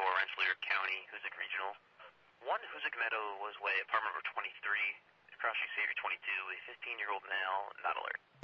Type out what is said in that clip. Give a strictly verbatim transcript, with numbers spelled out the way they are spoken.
Rensselaer County, Hoosick Regional. One Hoosick Meadow was way, apartment number twenty-three, crossing Savior twenty-two, a fifteen-year-old male, not alert.